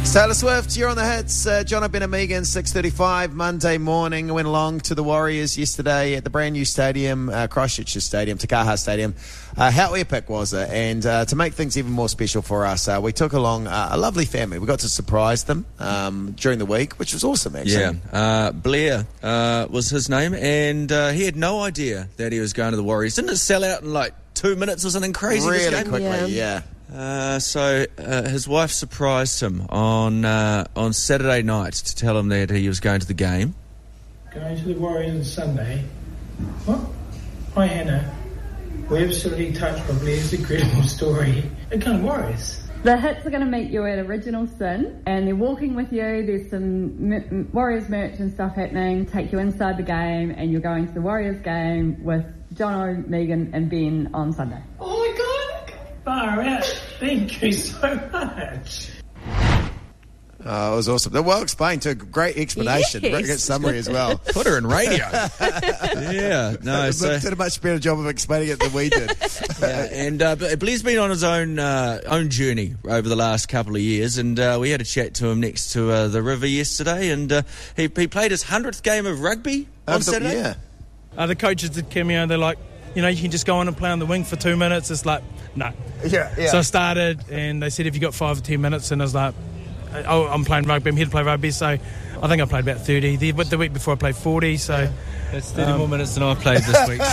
Taylor Swift, you're on the hits. Jono Ben and Megan, 6:35 Monday morning. I went along to the Warriors yesterday at the brand new stadium, Christchurch Stadium, Takaha Stadium. How epic was it? And to make things even more special for us, we took along a lovely family. We got to surprise them during the week, which was awesome, actually. Yeah, Blair was his name, and he had no idea that he was going to the Warriors. Didn't it sell out in like 2 minutes or something crazy? Really quickly, yeah. So his wife surprised him on Saturday night to tell him that he was going to the game. Going to the Warriors on Sunday. What? Hi, Hannah. We're absolutely touched by Blair's incredible story. What kind of Warriors? The hits are going to meet you at Original Sin, and they're walking with you. There's some Warriors merch and stuff happening. Take you inside the game, and you're going to the Warriors game with Jono, Megan, and Ben on Sunday. Oh my God! Far out. Thank you so much. It was awesome. Well explained too. Great explanation. Yes. Great summary as well. Put her in radio. Yeah, no. So Did a much better job of explaining it than we did. yeah, and Blair's been on his own journey over the last couple of years, and we had a chat to him next to the river yesterday, and he played his 100th game of rugby on Saturday. Yeah. The coaches did cameo. They're like, you can just go on and play on the wing for 2 minutes. It's like, no. Yeah. So I started, and they said if you got 5 or 10 minutes, and I was like, oh, I'm playing rugby. I'm here to play rugby. So I think I played about 30. The week before I played 40. So that's 30 more minutes than I played this week.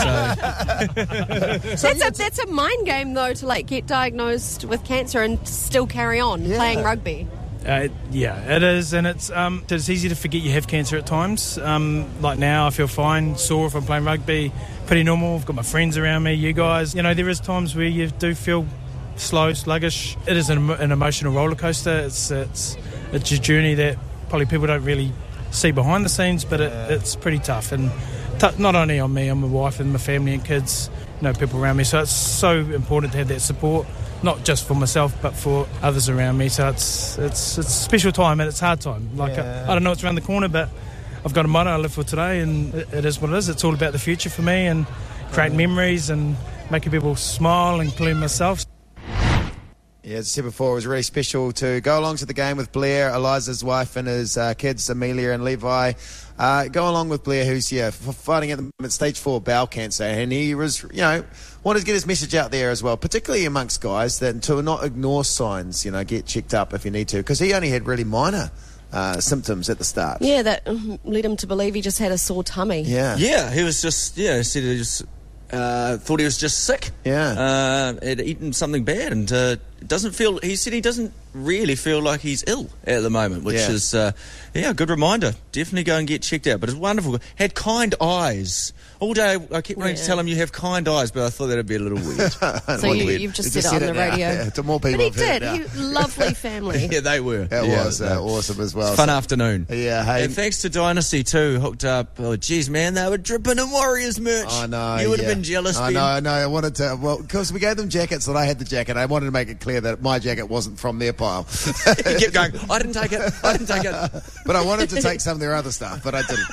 So that's a mind game though, to like get diagnosed with cancer and still carry on playing rugby. Yeah, it is, and it's easy to forget you have cancer at times. Like now, I feel fine, sore if I'm playing rugby, pretty normal. I've got my friends around me, you guys. There is times where you do feel slow, sluggish. It is an emotional roller coaster. It's a journey that probably people don't really see behind the scenes, but it's pretty tough, and not only on me, on my wife and my family and kids, people around me. So it's so important to have that support. Not just for myself, but for others around me. So it's a special time, and it's a hard time. I don't know what's around the corner, but I've got a motto I live for today, and it is what it is. It's all about the future for me, and creating memories and making people smile, including myself. Yeah, as I said before, it was really special to go along to the game with Blair, Eliza's wife, and his kids, Amelia and Levi. Go along with Blair, who's fighting at the moment stage 4 bowel cancer, and he was, wanted to get his message out there as well, particularly amongst guys, that to not ignore signs, get checked up if you need to, because he only had really minor symptoms at the start. Yeah, that led him to believe he just had a sore tummy. Yeah, he was just he said he just thought he was just sick. Had eaten something bad, and he said he doesn't really feel like he's ill at the moment, which is a good reminder. Definitely go and get checked out. But it's wonderful. Had kind eyes. All day I kept wanting to tell him you have kind eyes, but I thought that would be a little weird. So you've just said it on the radio. Yeah, to more people. But he did. Lovely family. Yeah, they were. It was awesome as well. Fun afternoon. Yeah, hey. And thanks to Dynasty too, hooked up. Oh, geez, man, they were dripping in Warriors merch. I know. You would have been jealous. I know. I wanted to. Well, because we gave them jackets, and I had the jacket. I wanted to make it clear that my jacket wasn't from their pile. He kept going, I didn't take it. But I wanted to take some of their other stuff, but I didn't.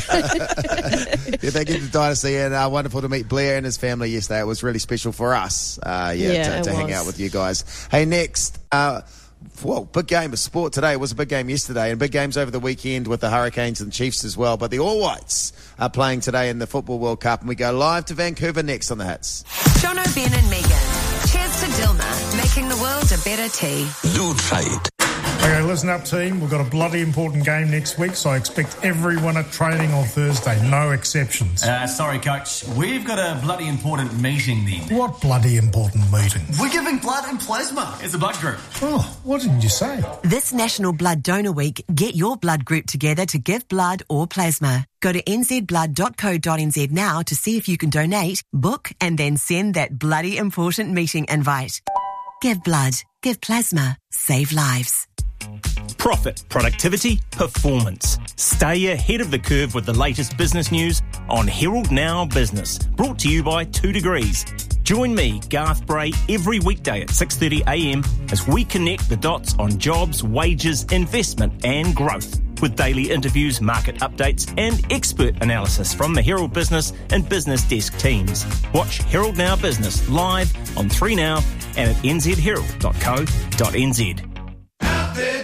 Thank you to Dynasty, and wonderful to meet Blair and his family yesterday. It was really special for us, to hang out with you guys. Hey, next, big game of sport today. It was a big game yesterday, and big games over the weekend with the Hurricanes and Chiefs as well. But the All Whites are playing today in the Football World Cup, and we go live to Vancouver next on the Hits. Jono, Ben and Megan. Cheers to Dilma, making the world a better tea. Lutrite. Okay, listen up, team. We've got a bloody important game next week, so I expect everyone at training on Thursday. No exceptions. Sorry, Coach. We've got a bloody important meeting then. What bloody important meeting? We're giving blood and plasma as a blood group. Oh, what didn't you say? This National Blood Donor Week, get your blood group together to give blood or plasma. Go to nzblood.co.nz now to see if you can donate, book, and then send that bloody important meeting invite. Give blood, give plasma, save lives. Profit, productivity, performance. Stay ahead of the curve with the latest business news on Herald Now Business. Brought to you by 2 Degrees. Join me, Garth Bray, every weekday at 6:30am as we connect the dots on jobs, wages, investment and growth. With daily interviews, market updates and expert analysis from the Herald Business and Business Desk teams. Watch Herald Now Business live on 3Now and at nzherald.co.nz. Out there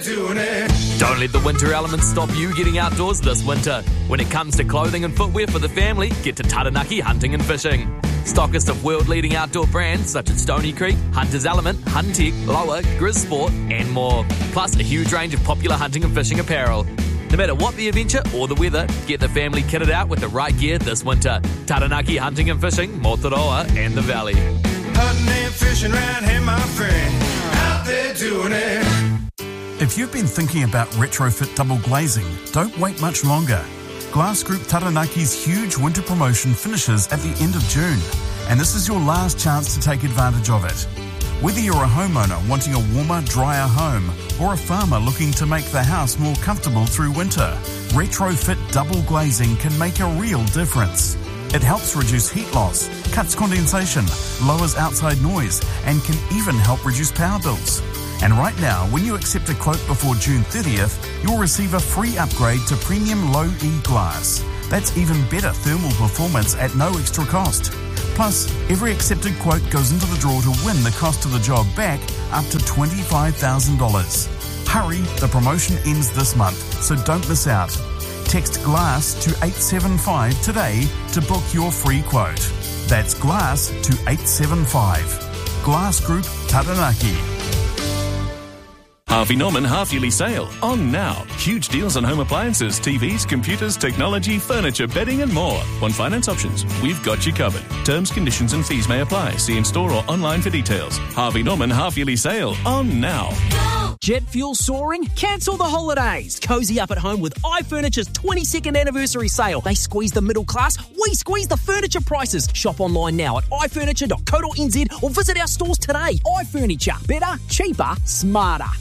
doing it. Don't let the winter elements stop you getting outdoors this winter. When it comes to clothing and footwear for the family, get to Taranaki Hunting and Fishing. Stockist of world-leading outdoor brands such as Stony Creek, Hunter's Element, Huntec, Lower, Grizz Sport and more. Plus a huge range of popular hunting and fishing apparel. No matter what the adventure or the weather, get the family kitted out with the right gear this winter. Taranaki Hunting and Fishing, Motoroa and the Valley. Hunting and fishing round here, my friend, out there doing it. If you've been thinking about retrofit double glazing, don't wait much longer. Glass Group Taranaki's huge winter promotion finishes at the end of June, and this is your last chance to take advantage of it. Whether you're a homeowner wanting a warmer, drier home or a farmer looking to make the house more comfortable through winter, retrofit double glazing can make a real difference. It helps reduce heat loss, cuts condensation, lowers outside noise, and can even help reduce power bills. And right now, when you accept a quote before June 30th, you'll receive a free upgrade to premium low E glass. That's even better thermal performance at no extra cost. Plus, every accepted quote goes into the draw to win the cost of the job back up to $25,000. Hurry, the promotion ends this month, so don't miss out. Text GLASS to 875 today to book your free quote. That's GLASS to 875. Glass Group Taranaki. Harvey Norman half-yearly sale on now. Huge deals on home appliances, TVs, computers, technology, furniture, bedding and more. On finance options, we've got you covered. Terms, conditions and fees may apply. See in-store or online for details. Harvey Norman half-yearly sale on now. Jet fuel soaring? Cancel the holidays. Cozy up at home with iFurniture's 22nd anniversary sale. They squeeze the middle class, we squeeze the furniture prices. Shop online now at ifurniture.co.nz or visit our stores today. iFurniture. Better, cheaper, smarter.